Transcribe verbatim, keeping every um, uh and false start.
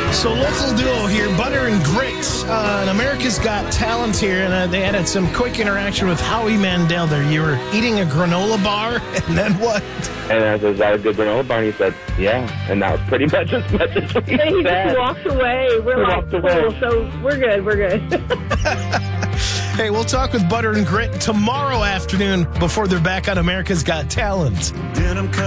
So local duo here, Butter and Grit, uh, and America's Got Talent here, and uh, they had some quick interaction with Howie Mandel there. You were eating a granola bar, and then what? And I said, is that a good granola bar? And he said, yeah. And that was pretty much as much as we And he said. just walked away. We're He like, walked away. cool, so we're good, we're good. Hey, we'll talk with Butter and Grit tomorrow afternoon before they're back on America's Got Talent.